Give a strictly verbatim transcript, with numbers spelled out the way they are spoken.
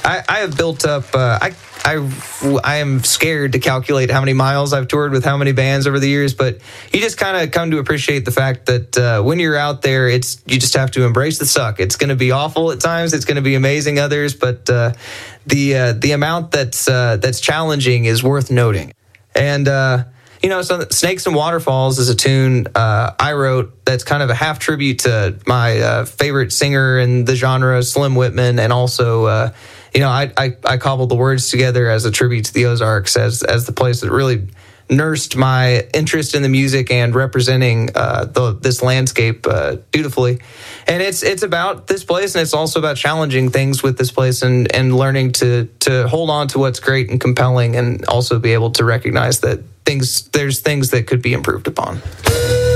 I, I have built up. Uh, I I I am scared to calculate how many miles I've toured with how many bands over the years, but you just kind of come to appreciate the fact that uh, when you're out there, it's you just have to embrace the suck. It's going to be awful at times. It's going to be amazing others, but uh, the uh, the amount that's uh, that's challenging is worth noting. And uh, you know, so Snakes and Waterfalls is a tune uh, I wrote that's kind of a half tribute to my uh, favorite singer in the genre, Slim Whitman, and also, uh, you know, I, I I cobbled the words together as a tribute to the Ozarks as as the place that really nursed my interest in the music and representing uh, the, this landscape uh, dutifully. And it's it's about this place, and it's also about challenging things with this place and, and learning to to hold on to what's great and compelling, and also be able to recognize that things there's things that could be improved upon.